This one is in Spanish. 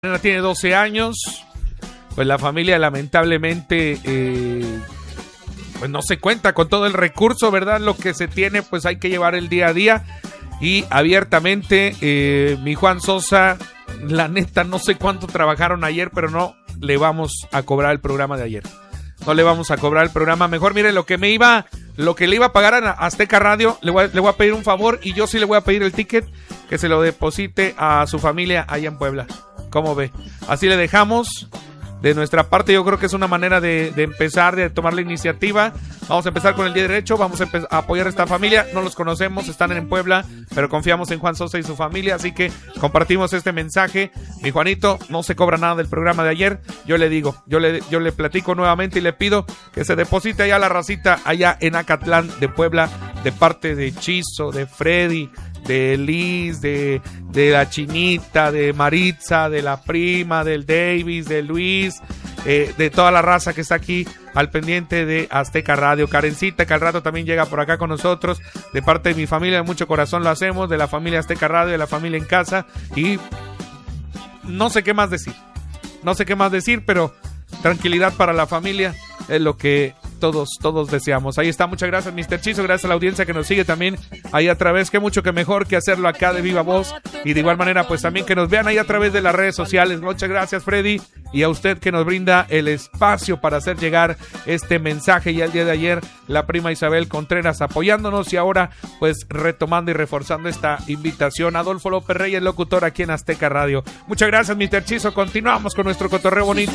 Tiene 12 años, pues la familia lamentablemente pues no se cuenta con todo el recurso, ¿verdad? Lo que se tiene pues hay que llevar el día a día y abiertamente mi Juan Sosa, la neta no sé cuánto trabajaron ayer, pero no le vamos a cobrar el programa de ayer. No le vamos a cobrar el programa. Mejor mire lo que le iba a pagar a Azteca Radio, le voy a pedir un favor y yo sí le voy a pedir el ticket que se lo deposite a su familia allá en Puebla. ¿Cómo ve? Así le dejamos. De nuestra parte yo creo que es una manera de empezar, de tomar la iniciativa. Vamos a empezar con el día derecho, vamos a apoyar a esta familia. No los conocemos, están en Puebla, pero confiamos en Juan Sosa y su familia, así que compartimos este mensaje. Mi Juanito, no se cobra nada del programa de ayer. Yo le digo, yo le platico nuevamente y le pido que se deposite allá la racita, allá en Acatlán de Puebla, de parte de Chizo, de Freddy, de Liz, de la Chinita, de Maritza, de la prima, del Davis, de Luis, de toda la raza que está aquí al pendiente de Azteca Radio. Karencita, que al rato también llega por acá con nosotros, de parte de mi familia, de mucho corazón lo hacemos, de la familia Azteca Radio, de la familia en casa, y no sé qué más decir, pero tranquilidad para la familia es lo que todos deseamos. Ahí está, muchas gracias Mr. Chizo, gracias a la audiencia que nos sigue también ahí a través, que mucho que mejor que hacerlo acá de viva voz, y de igual manera pues también que nos vean ahí a través de las redes sociales. Muchas gracias Freddy, y a usted que nos brinda el espacio para hacer llegar este mensaje. Ya el día de ayer la prima Isabel Contreras apoyándonos, y ahora pues retomando y reforzando esta invitación. Adolfo López Reyes, locutor aquí en Azteca Radio. Muchas gracias Mr. Chizo, continuamos con nuestro cotorreo bonito.